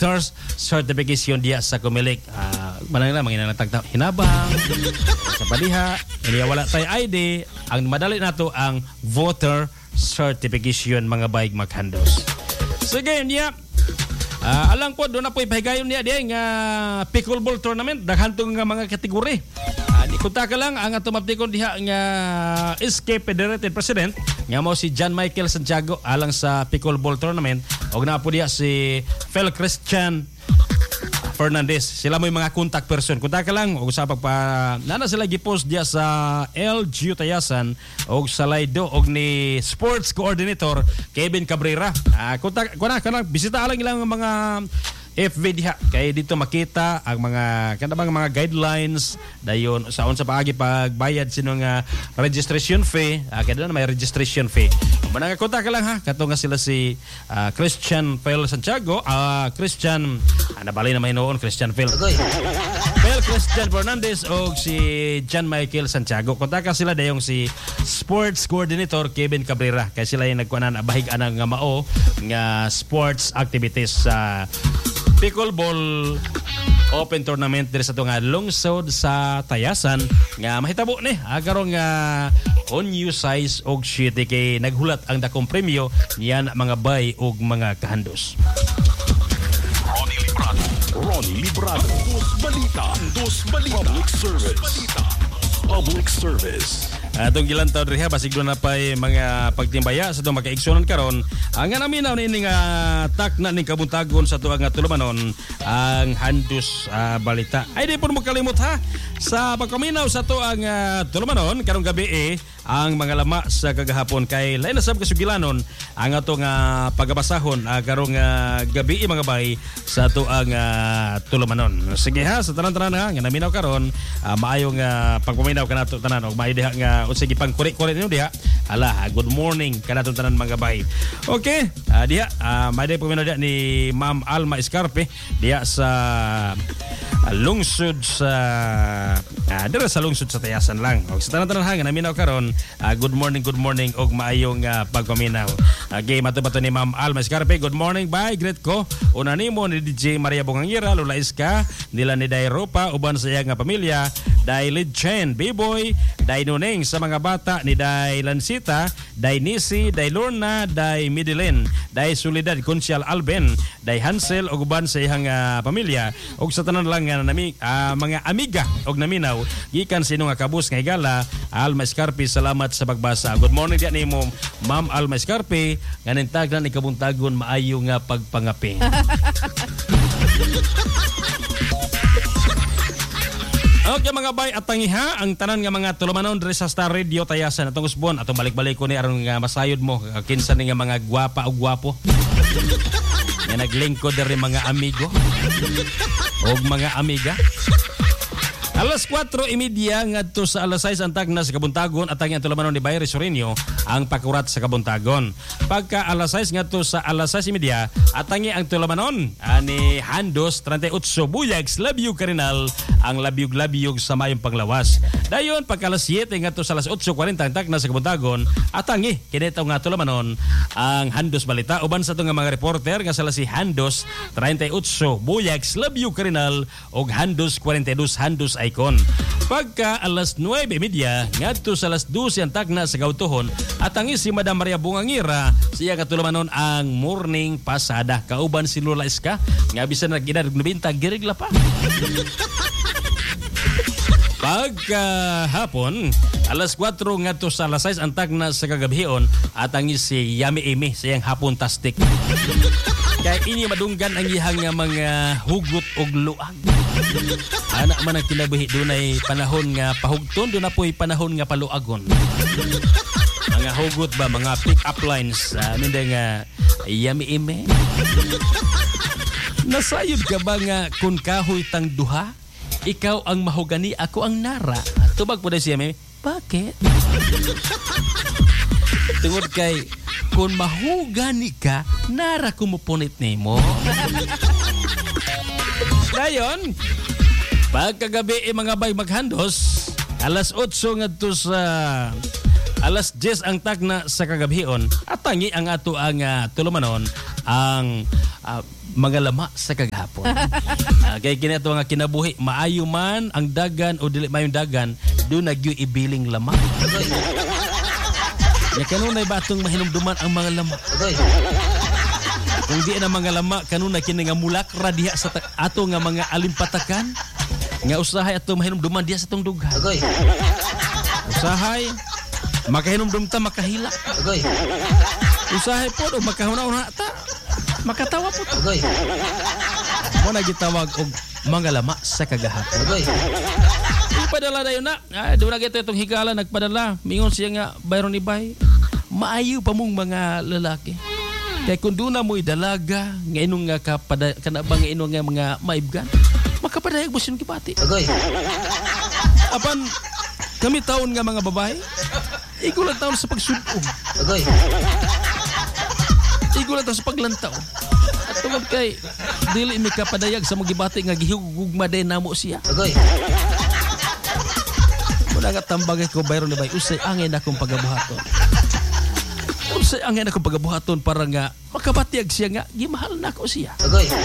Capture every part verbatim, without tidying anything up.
voters certification diya sa Comelec. Uh, manang na mga inanatag hinabang sa padiha, hindi wala tay I D, ang madali nato ang voter certification mga bayig maghandos. Sige niya. Uh, alang po doon na po ipahigayon niya diya nga pickleball tournament daghantong nga mga kategori. Uh, di kunta ka lang ang atumaptikon diha nga S K Federated President nga mo si John Michael Santiago alang sa pickleball tournament og na po diha si Fel Christian Fernandez. Sila mo yung mga contact person. Kunta ka lang og sa pagpa nana sila gipost diya sa L G Tayasan og sa Laydo og ni sports coordinator Kevin Cabrera. Ah, kunta kuna kana bisita lang ilang mga F V diha kay dito makita ang mga kanabang mga guidelines dayon sa unsa paagi pagbayad sino nga registration fee. Ah, kaya na may registration fee. Manang konta ka lang ha kato nga sila si uh, Christian Fel Santiago, uh, Christian ana balay na may noon Christian Fel. Fel Christian Fernandez og si John Michael Santiago. Konta ka sila dayong si sports coordinator Kevin Cabrera kay sila yung nagkuanan abahig anang nga mao nga sports activities sa uh, pickleball open tournament diri sa tunga lungsod sa Tayasan nga mahitabo ni agarong nga on new size og city kay naghulat ang dakong premyo niyan mga bay og mga kahandos. Ronnie Librado, Ronnie Librado, Dos Balita, Dos Balita, Public Service, Balita, Public Service. Atong gilantaw diri ha basig na pay mga pagtimbaya sa itong makaigsunan karon ang nga naminaw ni nga takna ning kabuntagon sa tuang nga tulumanon ang Handos uh, Balita. Ay di po mo kalimot ha sa pagkaminaw sa tuang uh, tulumanon karong gabi eh, ang mga lama sa kagahapon kay lain na sab kasugilanon ang ato nga pagabasahon uh, karong uh, gabi eh, mga bay sa tuang uh, tulumanon. Sige ha sa tanan-tanan nga naminaw karon uh, maayong uh, pagpaminaw kanato tanan og maay diha nga o sige pang korek-korek niyo diha. Ala, good morning kanatong tanan mga bahay. Okay, uh, diha uh, may day pumino diha ni Ma'am Alma Escarpe diha sa uh, lungsod sa uh, dira sa lungsod sa Tayasan lang. Og sa tanan-tanan hanga naminaw karon, uh, good morning, good morning og maayong uh, pagpaminaw. Okay, matubato ni Ma'am Alma Escarpe. Good morning, bye, great ko. Una nimo ni D J Maria Bungangira, Lola Iska, nila ni Day Ropa uban sa iya nga pamilya, Day Lidchen, B-boy, Day Nuneng sa mga bata ni Day Lansita, Day Nisi, Day Lorna, Day Midilin, Day Solidad Consial Alben, Day Hansel og uban sa iyang uh, pamilya og sa tanan lang nga nami uh, mga amiga og naminaw gikan sino nga kabus nga higala Alma Escarpe. Salamat sa pagbasa. Good morning diyan nimo Ma'am Alma Escarpe nga nintagnan ikabuntagon maayo nga pagpangapi. Okay mga bay at tangiha ang tanan nga mga tulumanon diri sa Star Radio Tayasan atong usbon atong balik-balik ko ni aron nga masayod mo kinsa ni nga mga gwapa o gwapo nga naglingkod diri mga amigo og mga amiga. Alas kwatro y media ngadto sa alas sais ang tagna sa Kabuntagon at ang tulumanon ni Bayre Sorinio ang pakurat sa Kabuntagon. Pagka alas sais ngadto sa alas sais y media at ang tulumanon ani Handos thirty-eight Buyags Labyog Karinal ang labyog-labyog sa mayong panglawas. Dayon pagka alas siete ngadto sa alas eight forty ang tagna sa Kabuntagon at ang kinito nga tulumanon ang Handos Balita uban sa itong mga reporter nga sala si Handos thirty-eight Buyags Labyog Karinal og Handos forty-two Handos Icon. Pagka alas nueve y media ngadto sa alas twelve ang tagna sa Gautohon at ang si Madam Maria Bungangira siya katulumanon ang morning pasada kauban si Lola Iska nga bisan nagidad nobenta girigla pa. Pagka hapon alas kwatro ngadto sa alas sais ang tagna sa kagabihon at ang si Yami Amy siyang hapon tastik. Kaya ini madunggan ang ihang mga hugot og luag. Anak man ang kinabuhi dunay panahon nga pahugton, doon na po'y panahon nga paluagon. Mga hugot ba, mga pick-up lines, uh, minda nga Yami Ime. Nasayod ka ba nga kung kahoy tang duha? Ikaw ang mahogani, ako ang nara. Tubag po na siya, Yami. Bakit? Tungod kay kung mahugani ka, nara kumupunit nimo. Dayon, pagkagabi eh, mga bay maghandos, alas eight ngadto sa alas ten ang tagna sa kagabihon at tangi ang ato ang uh, tulumanon ang uh, mga lama sa kagahapon. uh, kay kinato nga kinabuhi maayo man ang dagan o dili mayong dagan do nagyo ibiling lama. Ya kanunay ba atong mahinumduman ang mga lama? Kung di na mga lama kanunay kini nga mulakra diha sa ta- ato nga mga alimpatakan nga usahay ato mahinumduman diha sa tong dugha. Usahay makahinumdum ta makahila. Usahay po o makahuna-una ta makatawa po to. Mo na gitawag og mga lama sa kagahapon. Ipadala dayon na. Ay, doon na gito itong higala nagpadala. Mingon siya nga bayron ni bay. Maayo pa mong mga lalaki. Kaya kung doon na mo'y dalaga, nga inong nga kapada, kanabang nga inong nga mga maibgan, makapadayag mo siyang kipati. Apan, kami taon nga mga babae, igulang taon sa pagsudong. Igulang taon sa paglantaw. At tungod kay, dili may kapadayag sa mga gibati nga gihugugma din namo siya. Muna nga tambagay ko bayron ni bay, usay angin akong pagabuhaton. Usay angin akong pagabuhaton para nga makapatiyag siya nga, gimahal na ako siya.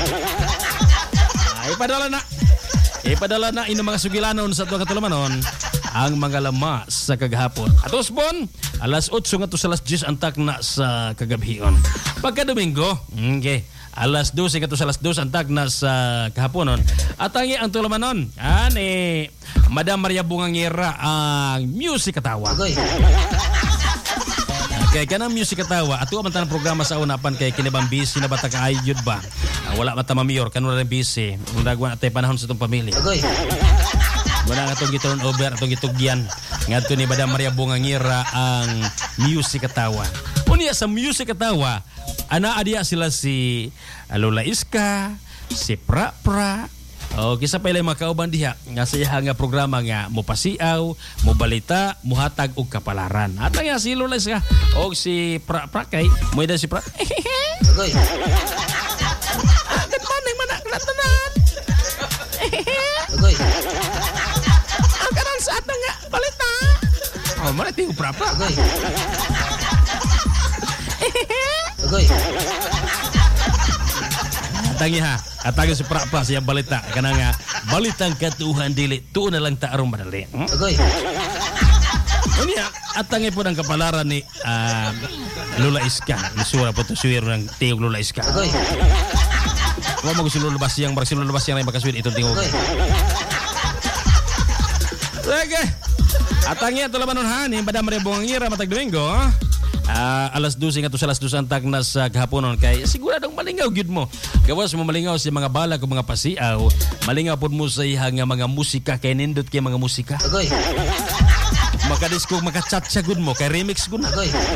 Ay, padala na. Ipadala na ino mga sugilanon sa tuwa katulamanon ang mga lama sa kagahapon. At usbon, alas otso nga to sa alas diyes antak na sa kagabhion. Pagka Domingo, okay, alas dose nga to sa alas dos antak na sa kahaponon. At ang ang tulamanon, ani Madam Maria Bungangera ang music katawa. Kaya kanang music katawa, ato man tanang programa sa unapan kay kinibang busy na bata ka ayud ba? Uh, wala mata mamiyor, kanula rin busy. Kung nagwan atay panahon sa itong pamilya. Wala nga itong giturn over, itong gitugyan. Nga ito ni Madam Maria Bungangera ang music katawa. Unya sa music katawa, ana adiya sila si Lola Iska, si Pra Pra, o kisa pa ilay makauban diha nga sa iya nga programa nga mopasiaw, mobalita, muhatag og kapalaran. At nga si Lola Iska o si Pra Pra kay mo ida si Pra. Good morning manak latanan. Ang karon sa ato nga balita. Oh, mo na tiyo Pra Pra. Atangi ha, atangi si Pra Pra siyang balita. Kana nga, balitang katuhan dili, tuon na lang taarong madali. Hmm? Unya, atangi po ng kapalaran ni uh, Lola Iska. Isura po ito, suwero ng tiyog Lola Iska. Huwag mo gusto lulabas siyang, marag si lulabas siyang na yung makaswin itong tingog. Sige, atangi ito laban nun ha, ni Madam Maria Bungangera matag Domingo. Uh, alas dose nga to sa alas dos antak na sa kahaponon kay siguradong malingaw gyud mo. Gawas mo malingaw sa mga bala o mga pasiaw, malingaw pod mo sa iha nga mga musika kay nindot kay mga musika. Makadisko makachatcha gud mo kay remix gud na.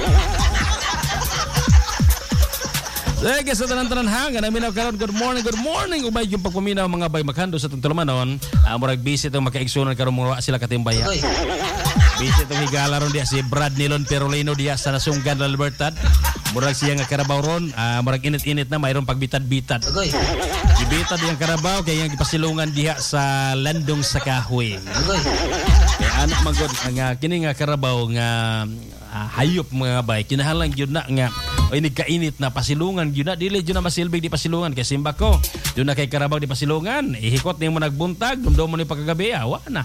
Sige sa tanan-tanan ha, nga naminaw karon good morning, good morning. Ubay yung pagpaminaw mga bay makhando sa tulumanon. Uh, murag busy itong makaigsunan karon mo sila katimbaya. Busy itong higala ron diya si Brad Nilon Perolino diya sa Nasunggan La Libertad. Murag siya nga karabaw ron, uh, murag init-init na mayroon pagbitad-bitad. Ibitad yung karabaw kaya yung ipasilungan diya sa Landong sa Kahoy. Kaya anak magod nga kini nga karabaw nga uh, hayop mga bay kinahanglan gyud na nga o inigkainit na pasilungan gyud na dili gyud na masilbig di pasilungan kay simba ko gyud na kay karabaw di pasilungan ihikot nimo nagbuntag dumdum mo ni pagkagabi awa na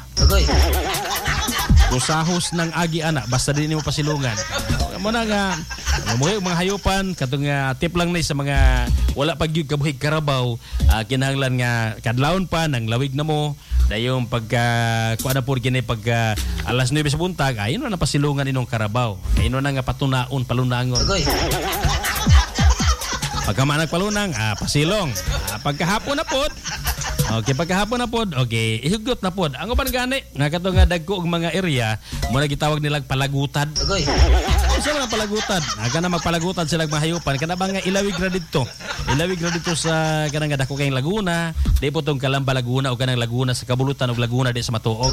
kusahos ng agi ana basta di nimo pasilungan mo na nga mo mga hayupan katong uh, tip lang ni sa mga wala pag gyud kabuhig karabaw uh, kinahanglan nga kadlawon pa nang lawig na mo dayong pagka kuha na po gini pagka alas nuwebe sa buntag ayun na pasilungan inong karabaw ayun na nga patunaon palunangon pagka manag palunang ah, pasilong ah, pagkahapon na po okay pagkahapon na po okay ihugot na po ang uban gani nga kato nga dagko og mga area mo na gitawag nilang palagutad isa man ang palagutad aga na magpalagutad sila mahayupan kana ba nga ilawig ra didto ilawig ra dito sa kanang dako kayong Laguna di po tong Calamba Laguna o kanang Laguna sa Kabulutan og Laguna di sa Matuog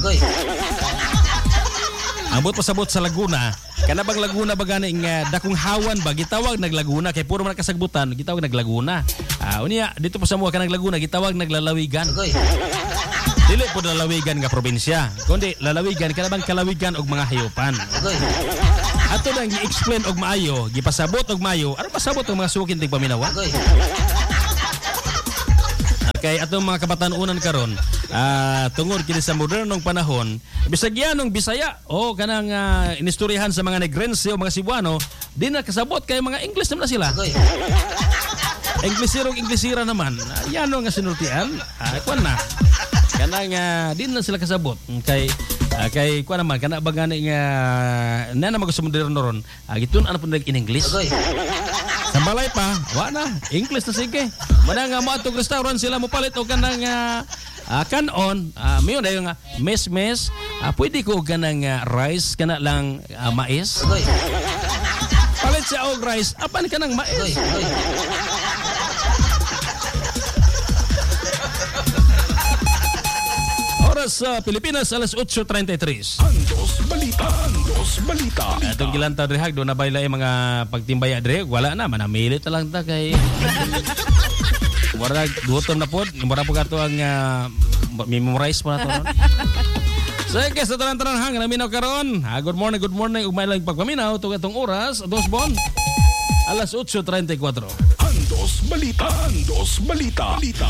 ambot pasabot sa Laguna kana bang Laguna ba gani nga dakong hawan ba gitawag nag Laguna kay puro man kasagbutan gitawag nag Laguna ah unya dito po sa mo kanang Laguna gitawag naglalawigan dili po lalawigan nga probinsya kundi lalawigan kana bang kalawigan og mga hayupan ato nang gi-explain og maayo gipasabot og maayo ano pasabot og mga sukin tig paminawa kay atong mga kabatanunan karon ah, tungod kini sa modernong panahon bisag yanong Bisaya o kanang uh, inistoryahan sa mga Negrense o mga Cebuano di na kasabot kay mga English naman na sila. Englisirong Englisira naman. Uh, yanong nga sinultian. Ah, kuan na. Kanang uh, di na sila kasabot kay uh, kay kuan naman kana ba gani nga na na mag moderno ron. Uh, gitun ano pud in English. Sa balay pa, wa na. English na sige. Mana nga mo atong restaurant sila mo palit og kanang uh, uh, kanon. Uh, mayon dayon nga mes mes. Uh, pwede ko og kanang uh, rice kana lang uh, mais. Palit siya og rice. Apan kanang mais. Oras sa Pilipinas, alas eight thirty-three. Andos Balita. Andos Balita. Atong gilanta drehag do na baylay mga pagtimbaya drehag wala na manamilit na lang ta kay Murag gutom na pod, mura po kato ang uh, memorize mo na to. Sige, sa tanan-tanan hang naminaw karon. Ah, good morning, good morning. Ugmay lang pagpaminaw tug atong oras, dos bon. alas eight thirty-four. Andos Balita. Andos Balita. Balita.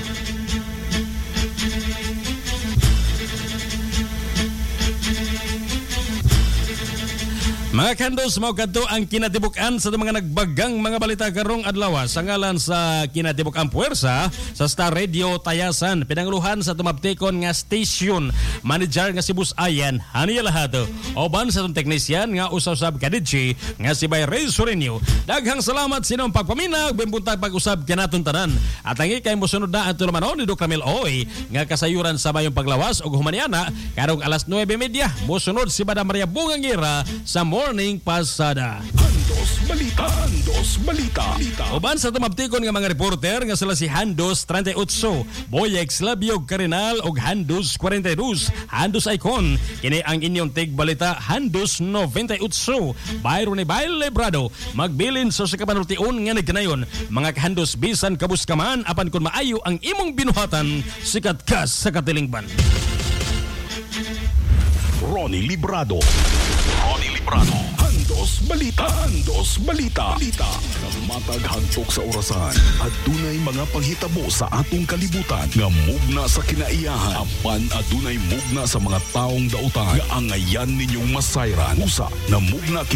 Mga kandos, mao kadto ang kinatibuk-an sa mga nagbagang mga balita karong adlaw sa ngalan sa kinatibuk-an puwersa sa Star Radio Tayasan, pinanguluhan sa tumabtikon nga station manager nga si Bus Ayan Hania Lahato oban sa tong teknisyan nga usab-usab kadidji nga si Bay Ray Sorenio. Daghang salamat sinong pagpaminag bembuntag pag-usab kanaton tanan at ang ikay mosunod na ato naman ni Doc Ramil Oy nga kasayuran sa mayong paglawas og humaniana karong alas nueve thirty mosunod si Madam Maria Bungangira sa Morning Pasada. Andos Balita. Andos Balita. Uban sa tumabtikon nga mga reporter nga sila si Handos thirty-eight, Boyex Labiog Carinal og Handos forty-two, Handos Icon. Kini ang inyong tig balita Handos ninety-eight, Byron ni Bail Lebrado. Magbilin sa sa kapanultiun nga nagkanayon. Mga kahandos bisan kabuskaman apan kun maayo ang imong binuhatan sikat ka sa katilingban. Ronnie Librado. Ronnie Librado. Andos Balita. Andos Balita. Balita. Matag hagtok sa orasan at dunay mga panghitabo sa atong kalibutan nga mugna sa kinaiyahan apan adunay mugna sa mga taong dautan nga angayan ninyong masayran usa na mugna kini